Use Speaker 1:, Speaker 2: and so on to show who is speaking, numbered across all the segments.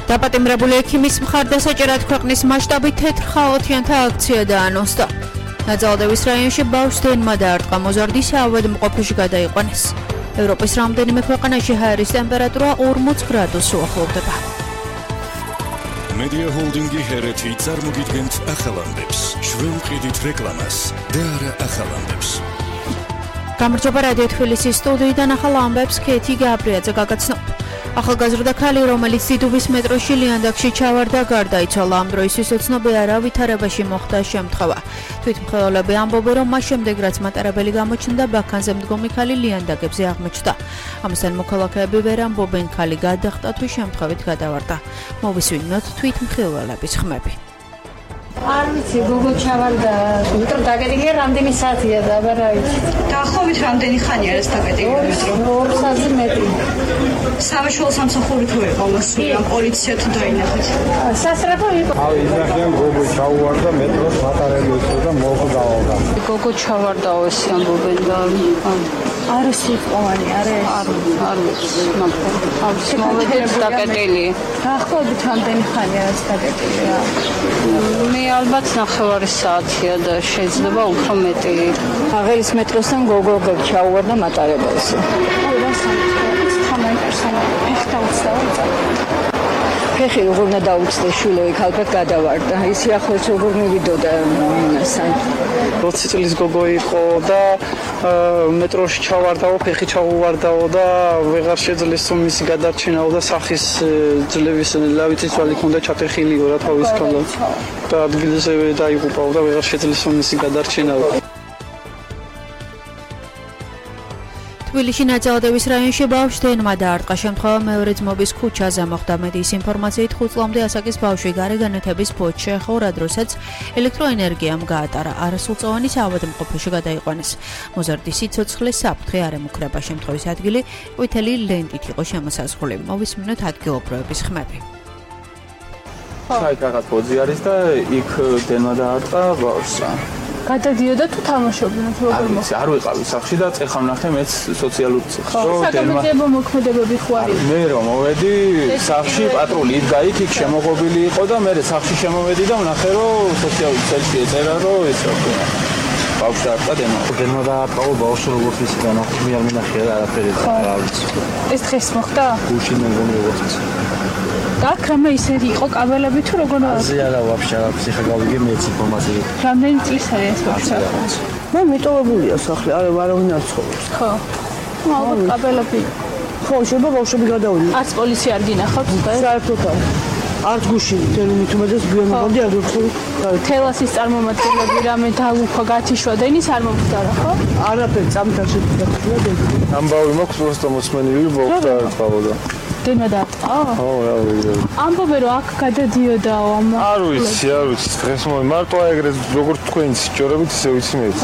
Speaker 1: დაპატიმრებული ექიმის მხარდასაჭერად ქვეყნის მასშტაბით თეთრ ხალათიანთა აქცია დაანონსდა. ნაძალდევის რაიონში ბავშვს დენმა დაარტყა, მოზარდის ავადმყოფში გადაიყვანეს. ევროპის რამდენიმე ქვეყანაში ჰაერის ტემპერატურა 40 გრადუსს უახლოვდება.
Speaker 2: Media Holding-ი ჰერეთი წარმოგიდგენთ ახალამდებს, შვენყიდით რეკლამას და არა ახალამდებს.
Speaker 1: გამარჯობა რადიო თბილისის სტუდიიდან ახალ ამბებს ქეთი გაბრიაძე გაგაცნობ. ახალგაზრდა ქალი, რომელიც დიდუბის მეტროში ლიანდაგში ჩავარდა, გარდაიცვალა. ამ დროისთვის უცნობი არავითარებაში მოხდა შემთხვევა. თვითმკვლელობები ამბობენ, რომ მას შემდეგ, რაც მატარებელი გამოჩნდა, ბაქანზე მდგომი ქალი ლიანდაგებზე აღმოჩნდა. ამასთან მოქალაქეები ვერ ამბობენ, ქალი გადახტა თუ შემთხვევით გადავარდა. მოვისმინოთ თვითმკვლელობის ხმები.
Speaker 3: არ ვიცი, გოგო ჩავარდა, მეტრო დაგეტილია რამდენი საათია და აბა ვიცი.
Speaker 4: დაახლოებით რამდენი ხანია ეს დაგეტილი მეტრო?
Speaker 3: 2 საათზე მეტი.
Speaker 4: სამშობლო სამსახური თუ იყო მასე, ამ პოლიცია თუ დაინახეთ?
Speaker 3: სასწრაფო იყო.
Speaker 5: ავი იძახიან გოგო ჩავარდა, მეტროს მატარებელი იყო და მოხდაოდა.
Speaker 6: გოგო ჩავარდაო ეს ამბობენ და
Speaker 3: არის სიტყვანი, არის.
Speaker 6: არ ვიცი, მაგრამ მოვედით დაკეტილი.
Speaker 3: დაახლოებით რამდენი ხანია ეს დაკეტილია?
Speaker 6: მე ალბათ 9 საათია და შეიძლება უფრო მეტი.
Speaker 3: აღერის მეტროსთან გოგო ჩავარდა მატარებელს. ფეხი როგორ უნდა დაუწდეს შვილები ქალბატ გადავარდა. ის ახლოს როგორ მივიდოდა სან.
Speaker 7: 20 წლის გოგო იყო და მეტროში ჩავარდაო, ფეხი ჩავარდაო და ვეღარ შეძლეს მის გადარჩენაო და სახის ძლევის ლავიწის ვალი ქონდა ჩატეხილიო რა თავის ქონდა. და ადგილზე დაიღუპაო და ვეღარ შეძლეს მის გადარჩენაო.
Speaker 1: თბილისში ნაძალდევის რაიონში ბავშვს დენმა დაარტყა. შემთხვევა მეორე ძმობის ქუჩაზე მოხდა. მედიის ინფორმაციით 5 წლამდე ასაკის ბავშვი გარეგანათების ფოთში შეეხურა, დროსაც ელექტროენერგიამ გაატარა. არასრულწლოვანის ავადმყოფში გადაიყვანეს. მოზარდის სიცოცხლე საფრთხე არ ემუქრება. შემთხვევის ადგილი ყვითელი ლენტით იყო შემოსაზღვრული. მოვისმინოთ ადგილობრივების ხმები.
Speaker 7: საით რაღაც ფოძი არის და იქ დენმა დაარტყა ბავშვს.
Speaker 3: გადადიოდა თუ თამაშობდნენ როგორ
Speaker 7: მოხდა? არ ვიყავი სახლში და წეხა ვნახე მეც სოციალურ ციხეში.
Speaker 3: საკამედიებო მოქმედებები ხო არის?
Speaker 7: მე რომ მოვედი სახლში პატრული იდგა იქ შემოღობილი იყო და მე სახლში შემოვედი და ვნახე რომ სოციალურ ცელში ეწერა რომ ეს რა ქვია. ბავშვს დაარტყა დენმა დაარტყა ბავშვს როგორც ისე განახმი არ მინახია არაფერი რა ვიცი.
Speaker 3: ეს დღეს მოხდა?
Speaker 7: გუში მეგონი როგორც
Speaker 3: აქ რამე ისეთი იყო კაბელები თუ როგორ არის?
Speaker 7: აზი არა ვაფშე არა ფსიხა გავიგე მეც ინფორმაცია.
Speaker 3: რამდენი წლის არის ეს ბავშვი?
Speaker 8: მე მიტოვებულია სახლი, არა ვარავინ არ ცხოვრობს.
Speaker 3: ხო. ალბათ კაბელები.
Speaker 8: ხო, შეიძლება ბავშვები გადავიდნენ.
Speaker 3: არც პოლიცია არ გინახავს?
Speaker 8: საერთოდ არ. არც გუშინ თელმით უმეტეს ბიომობდი არ ვიხური.
Speaker 3: თელასის წარმომადგენლები რამე დაუფა გათიშვა და ინის არ მომხდარა, ხო?
Speaker 8: არაფერი წამთან შეგვიძლია და
Speaker 7: ამბავი მაქვს უბრალოდ მოსმენილი ბავშვი დაარტყავდა.
Speaker 3: დენმა დაარტყა?
Speaker 7: ხო, რა ვიცი.
Speaker 3: ამბობენ რომ აქ გადადიოდაო ამ.
Speaker 7: არ ვიცი, დღეს მარტო ეგრე როგორც თქვენიც ჯორებით ისე ვიცი მეც.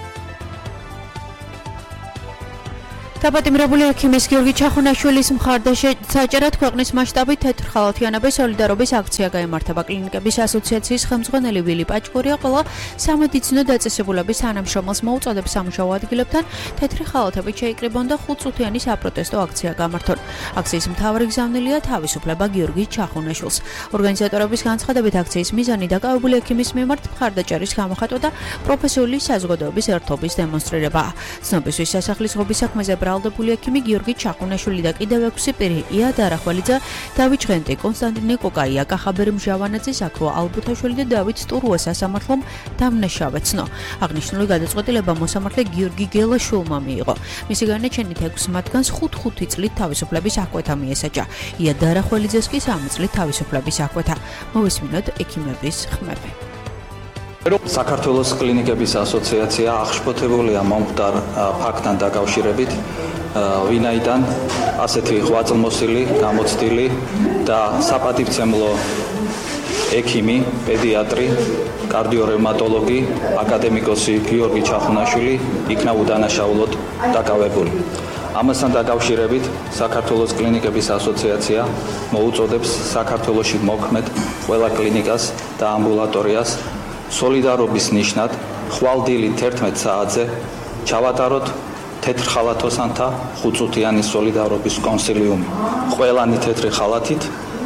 Speaker 1: დაპატიმრებული ექიმის გიორგი ჩახუნაშვილის მხარდასაჭერად ქვეყნის მასშტაბით თეთრ ხალათიანების სოლიდარობის აქცია გაიმართება. კლინიკების ასოციაციის ხელმძღვანელი ვილი პაჭკურია ყველა სამედიცინო დაწესებულების თანამშრომელს მოუწოდებს სამუშაო ადგილებთან თეთრი ხალათებით შეიკრიბონ და 5 წუთიანი საპროტესტო აქცია გამართონ. აქციის მთავარი გზავნილია თავისუფლება გიორგი ჩახუნაშვილს. ორგანიზატორების განცხადებით აქციის მიზანი დაკავებული ექიმის მიმართ მხარდაჭერის გამოხატვა და პროფესიული საზოგადოების ერთობის დემონსტრირებაა. ცნობისთვის სასახლის ღობის საქმეზე ბრალდებული ექიმი გიორგი ჩახუნაშვილი და კიდევ 6 პირი ია დარახველიძე, დავით ჭღენტი, კონსტანტინე კოკაია, კახაბერ მჟავანაძე, ზაქრო ალბუთაშვილი და დავით სტურუა სასამართლომ დამნაშავეცნო. აღნიშნული გადაწყვეტილება მოსამართლე გიორგი გელაშვილმა მიიღო. მისი განაჩენით 6 მათგანს 5 წლით თავისუფლების აღკვეთა მიესაჯა. ია დარახველიძეს კი 3 წლით თავისუფლების აღკვეთა. მოვისმინოთ ექიმების ხმები.
Speaker 9: საქართველოს კლინიკების ასოციაცია აღშფოთებულია მომხდარ ფაქტთან დაკავშირებით, ვინაიდან ასეთი ღვაწლმოსილი, გამოცდილი და საპატივცემლო ექიმი, პედიატრი, კარდიორევმატოლოგი, აკადემიკოსი გიორგი ჩახუნაშვილი იქნა უდანაშაულოდ დაკავებული. ამასთან დაკავშირებით საქართველოს კლინიკების ასოციაცია მოუწოდებს საქართველოში მოქმედ ყველა კლინიკას და ამბულატორიას სოლიდარობის ნიშნად ხვალდილი 11 საათზე ჩავატაროთ თეთრ ხალათოსანთა 5 წუთიანი სოლიდარობის კონსილიუმი. ყველანი თეთრი ხალათით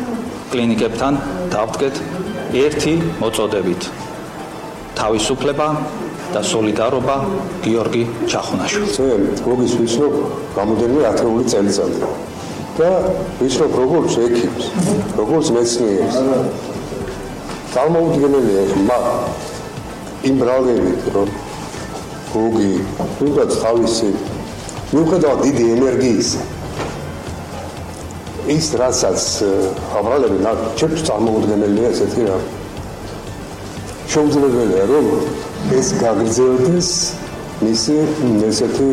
Speaker 9: კლინიკებთან დავდგეთ ერთი მოწოდებით. თავისუფლება და სოლიდარობა გიორგი ჩახუნაშვილს.
Speaker 5: გოგის ვიცნობ გამოდენილი 10 წელიწადი და ვიცნობ როგორც ექიმს, როგორც მეცნიერს. წარმოუდგენელია იმ ბრალდებით, რომ გოგი თუნდაც თავისი მიუხედავად დიდი ენერგიისა ის რასაც აბრალები ჩემთვის წარმოუდგენელია ესეთი რა. შეუძლებელია რომ ეს გაგრძელდეს მისი ესეთი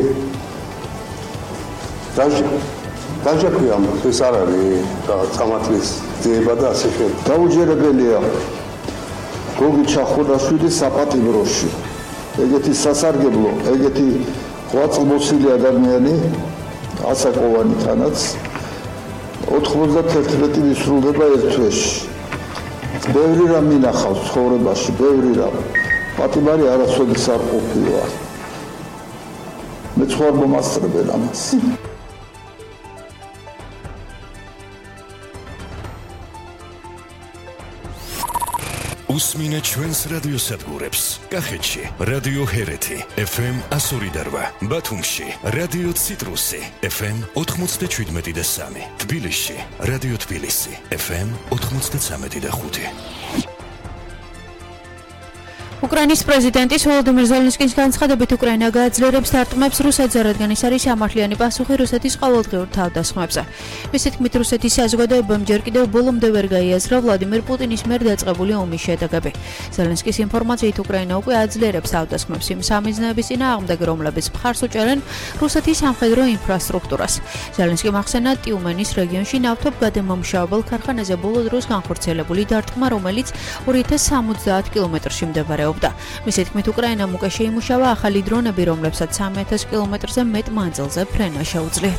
Speaker 5: დაჟეკვია ეს არ არის გამართლის ძიება და ასე შემდეგ.
Speaker 10: დაუჯერებელია გოგი ჩახუნაშვილის საპატიმროში. ეგეთი სასარგებლო, ეგეთი ღვაწლმოსილი ადამიანი ასაკოვანი თანაც 91 ვისრულდება ერთ თვეში. ბევრი რამ მინახავს ცხოვრებაში, ბევრი რამ. პატიმარი არასოდეს არ ყოფილა. მე სხვა მომასწრებელ ამას.
Speaker 2: უსმინე ჩვენს რადიოსადგურებს. კახეთში რადიო ჰერეთი FM 102.8, ბათუმში რადიო ციტრუსი FM 97.3, თბილისში რადიო თბილისი FM 93.5.
Speaker 1: უკრაინის პრეზიდენტის ვოლოდიმირ ზელენსკის განცხადებით უკრაინა გააძლიერებს დარტყმებს რუსეთზე, რადგან ის არის სამართლიანი პასუხი რუსეთის ყოველდღიურ თავდასხმებზე. მისი თქმით, რუსეთის საზოგადოებამ ჯერ კიდევ ბოლომდე ვერ გაიაზრა ვლადიმირ პუტინის მიერ დაწყებული ომის შედეგები. ზელენსკის ინფორმაციით, უკრაინა უკვე აძლიერებს თავდასხმებს იმ სამიზნეების წინააღმდეგ, რომლებიც მხარს უჭერენ რუსეთის სამხედრო ინფრასტრუქტურას. ზელენსკი მახსენა ტიუმენის რეგიონში ნავთობგადამამუშავებელ ქარხანაზე ბოლო დროს განხორციელებული დარტყმა, რომელიც 2070 კილომეტრში მდებარეობს. მისი თქმით, უკრაინამ უკვე შეიმუშავა ახალი დრონები, რომლებსაც 3000 კილომეტრზე მეტ მანძილზე ფრენა შეუძლიათ.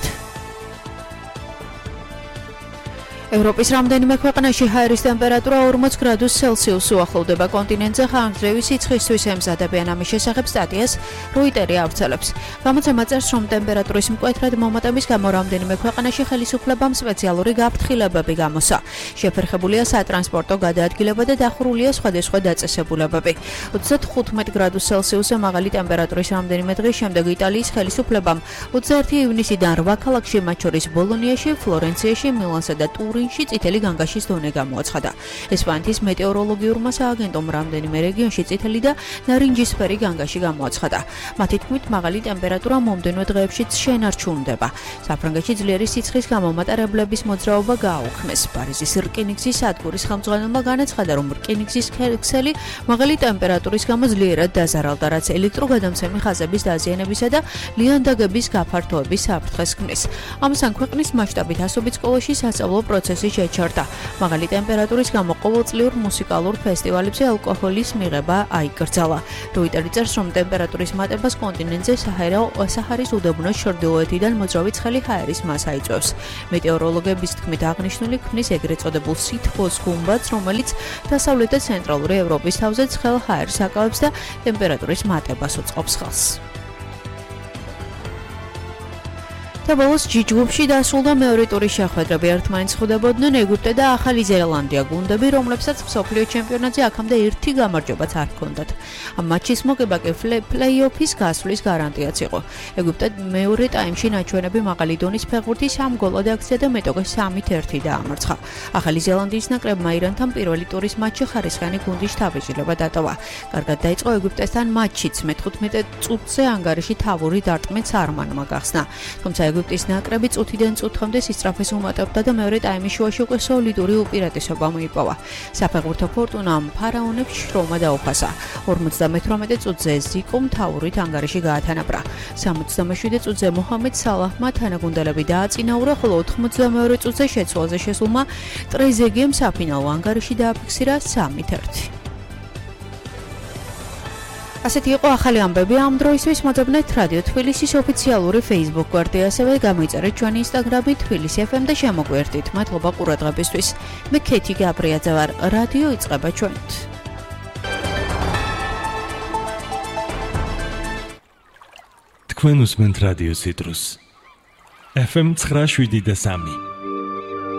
Speaker 1: ევროპის რამდენიმე ქვეყანაში ჰაერის ტემპერატურა 40 გრადუს ცელსიუსს უახლოვდება. კონტინენტზე ხანგრძლივი სიცხისთვის ემზადებიან. ამის შესახებ სტატიას როიტერი ავრცელებს. გამოცემა წერს, რომ ტემპერატურის მკვეთრად მომატების გამო რამდენიმე ქვეყანაში ხელისუფლებამ სპეციალური გაფრთხილებები გამოსცა. შეფერხებულია სატრანსპორტო გადაადგილება და დახურულია სხვადასხვა დაწესებულებები. 35 გრადუს ცელსიუსზე მაღალი ტემპერატურის რამდენიმე დღის შემდეგ იტალიის ხელისუფლებამ 21 ივნისიდან 8 ქალაქში, მათ შორის ბოლონიაში, ფლორენციაში, მილანსა და ტურინში წითელი განგაშის დონე გამოაცხადა. ესპანეთის მეტეოროლოგიურმა სააგენტომ რამდენიმე რეგიონში წითელი და ნარინჯისფერი განგაში გამოაცხადა. მათი თქმით, მაღალი ტემპერატურა მომდევნო დღეებშიც შენარჩუნდება. საფრანგეთში ძლიერი სიცხის გამო მატარებლების მოძრაობა გააუქმეს. პარიზის რკინიგზის სადგურის ხელმძღვანელმა განაცხადა, რომ რკინიგზის ქსელი მაღალი ტემპერატურის გამო ძლიერად დაზარალდა, რაც ელექტროგადამცემი ხაზების დაზიანებისა და ლიანდაგების გაფართოების საფრთხეს ქმნის. ამასთან ქვეყნის მასშტაბით ასობით სკოლაში სასწავლო პროცესი შეჩერდა. მაღალი ტემპერატურის გამო ყოველწლიურ მუსიკალურ ფესტივალებზე ალკოჰოლის მიღება აიკრძალა. როიტერი წერს, რომ ტემპერატურის მატებას კონტინენტზე საჰარის უდაბნოს ჩრდილოეთიდან მოძრავი ცხელი ჰაერის მასა იწვევს. მეტეოროლოგების თქმით, აღნიშნული ქმნის ეგრეთ წოდებულ სითბოს გუმბათს, რომელიც დასავლეთ და ცენტრალური ევროპის თავზე ცხელ ჰაერს აკავებს და ტემპერატურის მატებას უწყობს ხელს. და ბოლოს ჯიჯუბში დასრულდა მეორე ტურის შეხვედრები. ერთმანეთს ხვდებოდნენ ეგვიპტე და ახალი ზელანდია, გუნდები, რომლებსაც მსოფლიო ჩემპიონატზე აქამდე ერთი გამარჯვებაც არ ჰქონდათ. ამ მატჩის მოგება კი პლეი-ოფის გასვლის გარანტიაც იყო. ეგვიპტე მეორე ტაიმში ნაჩვენები მაღალი დონის ფეხბურთის 3 გოლად აქცია და მეტოქე 3-1 დაამარცხა. ახალი ზელანდიის ნაკრებმა ირანთან პირველი ტურის მატჩში ხარისხიანი გუნდის შთაბეჭდილება დატოვა. კარგად დაიწყო ეგვიპტესთან მატჩიც, მე-15 წუთზე ანგარიში თავური დარტყმით სარმანმა გახსნა. თუმცა ეგვიპტის ნაკრები წუთიდან წუთამდე სისწრაფეს უმატებდა და მეორე ტაიმის შუაში უკვე სოლიდური უპირატესობა მოიპოვა. საფეხბურთო ფორტუნამ ფარაონებს შრომა დაუფასა. 58 წუთზე ზიკო მთავრით ანგარიში გაათანაბრა. 77 წუთზე მოჰამედ სალაჰმა თანაგუნდელები დააწინაურა, ხოლო 82 წუთზე შეცვალზე შესულმა ტრეზეგიემ საფინალო ანგარიში დააფიქსირა 3-1. ასეთი იყო ახალი ამბები ამ დროისთვის. მოძებნეთ რადიო თბილისის ოფიციალური Facebook გვერდი, ასევე გამოიწერეთ ჩვენი Instagram-ი თბილისი FM და შემოგვიერთდით. მადლობა ყურადღებისთვის. მე ქეთი გაბრიაძე ვარ. რადიო იწყება ჩვენით.
Speaker 11: თქვენ უსმენთ რადიო ციტრუს FM 97.3.